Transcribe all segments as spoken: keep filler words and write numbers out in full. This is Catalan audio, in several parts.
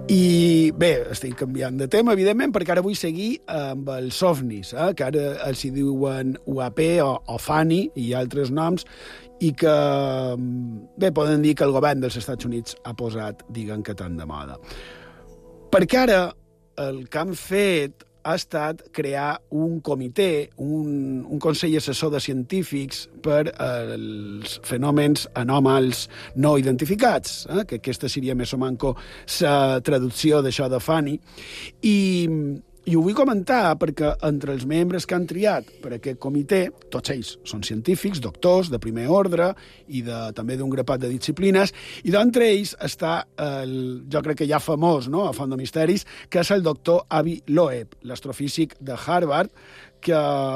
I bé, estic canviant de tema, evidentment, perquè ara vull seguir amb els ovnis, eh? Que ara els hi diuen U A P o, o FANI i altres noms, i que, bé, poden dir que el govern dels Estats Units ha posat, diguen que tan de moda. Perquè ara el que han fet ha estat crear un comitè, un, un consell assessor de científics per als fenòmens anòmals no identificats, eh? Que aquesta seria més o manco la traducció d'això de FANI, i, i ho vull comentar perquè entre els membres que han triat per aquest comitè, tots ells són científics, doctors de primer ordre i de, també d'un grapat de disciplines, i d'entre ells està, el, jo crec que ja famós, no?, a Font de Misteris, que és el doctor Avi Loeb, l'astrofísic de Harvard, que,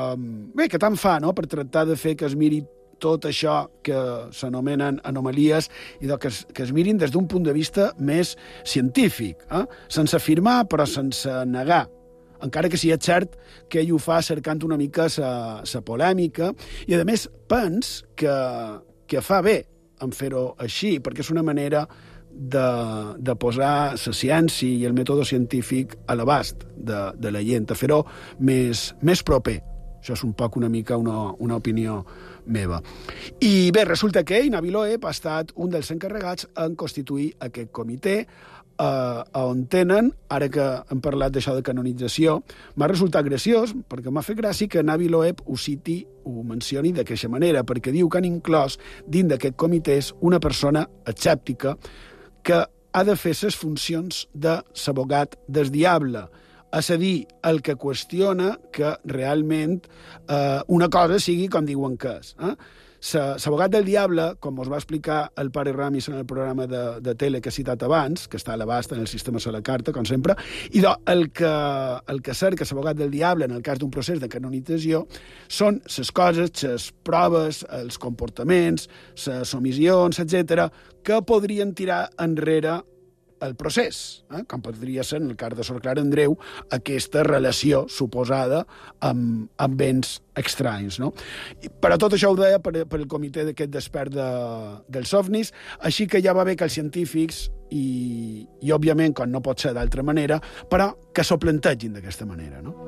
bé, que tant fa, no?, per tractar de fer que es miri tot això que s'anomenen anomalies i que es, que es mirin des d'un punt de vista més científic, eh? Sense afirmar però sense negar, encara que sí és cert que ell ho fa cercant una mica la polèmica, i a més pens que, que fa bé en fer-ho així, perquè és una manera de, de posar la ciència i el mètode científic a l'abast de, de la gent, a fer-ho més, més proper. Això és un poc una mica una, una opinió meva. I bé, resulta que ell, Avi Loeb, ha estat un dels encarregats en constituir aquest comitè, eh, on tenen, ara que hem parlat d'això de canonització, m'ha resultat graciós, perquè m'ha fet gràcia que Avi Loeb ho citi, ho mencioni d'aquesta manera, perquè diu que han inclòs dins d'aquest comitè una persona escèptica que ha de fer les funcions de l'abogat del diable, és a dir, el que qüestiona que realment eh, una cosa sigui com diuen que és. Eh? L'abogat del diable, com us va explicar el pare Ramis en el programa de, de tele que he citat abans, que està a l'abast en el sistema de la carta, com sempre, i do, el que, el que cerca l'abogat del diable en el cas d'un procés de canonització són les coses, les proves, els comportaments, les omissions, etcètera, que podrien tirar enrere el procés, eh? Com podria ser, en el cas de Sor Clara Andreu, aquesta relació suposada amb, amb béns estranys, no? Però tot això ho deia per, per el comitè d'aquest despert de, dels ovnis, així que ja va bé que els científics, i, i òbviament, com no pot ser d'altra manera, però que s'ho plantegin d'aquesta manera, no?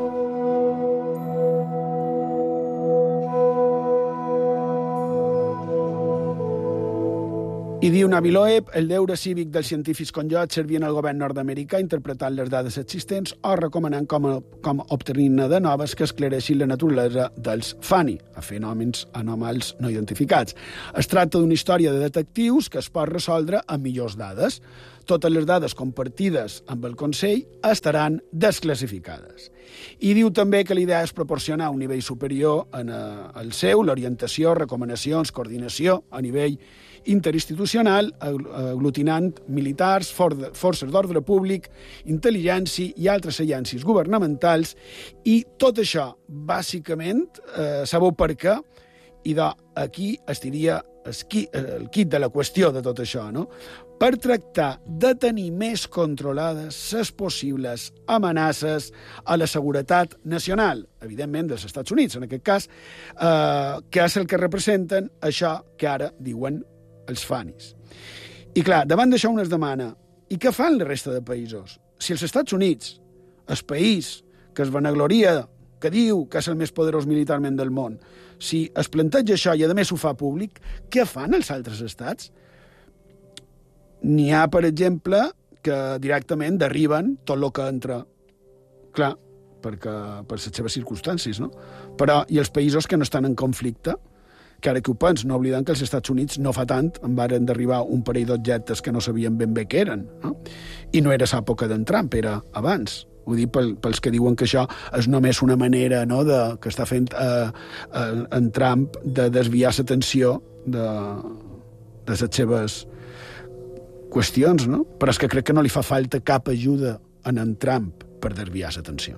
I diu Avi Loeb, el deure cívic dels científics com jo és servir al govern nord-americà interpretant les dades existents o recomanant com, com obtenir-ne de noves que esclareixin la naturalesa dels FANI, a fenòmens anòmals no identificats. Es tracta d'una història de detectius que es pot resoldre amb millors dades. Totes les dades compartides amb el Consell estaran desclassificades. I diu també que l'idea és proporcionar un nivell superior en el seu, l'orientació, recomanacions, coordinació a nivell interinstitucional, aglutinant militars, forces d'ordre públic, intel·ligència i altres agències governamentals, i tot això, bàsicament, eh, sabeu per què, i d'aquí estiria el quid de la qüestió de tot això, no? Per tractar de tenir més controlades les possibles amenaces a la seguretat nacional, evidentment dels Estats Units, en aquest cas, eh, que és el que representen això que ara diuen els FANIs. I clar, davant d'això un es demana, i què fan la resta de països? Si els Estats Units, el país que es vanagloria, que diu que és el més poderós militarment del món, si es planteja això i a més ho fa públic, què fan els altres estats? N'hi ha, per exemple, que directament derriben tot el que entra. Clar, perquè, per les seves circumstàncies, no? Però, i els països que no estan en conflicte, que ara que ho pens, no oblidant que els Estats Units no fa tant en varen derribar un parell d'objectes que no sabien ben bé què eren, no? I no era l'època d'en Trump, era abans. Ho dic pels que diuen que això és només una manera, no?, de, que està fent eh, en Trump de desviar l'atenció de, de les seves qüestions, no? Però és que crec que no li fa falta cap ajuda en en Trump per desviar l'atenció.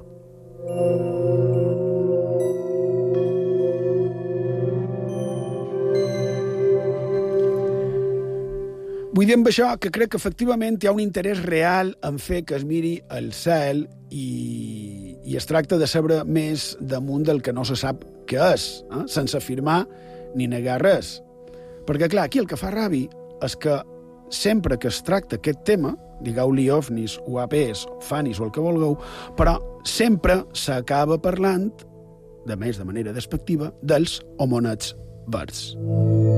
Vull dir amb això que crec que efectivament hi ha un interès real en fer que es miri el cel i, i es tracta de saber més damunt del que no se sap què és, eh? Sense afirmar ni negar res. Perquè, clar, aquí el que fa ràbia és que sempre que es tracta aquest tema, digueu-li ovnis, U A Ps, fanis o el que vulgueu, però sempre s'acaba parlant, de més de manera despectiva, dels homonets verds.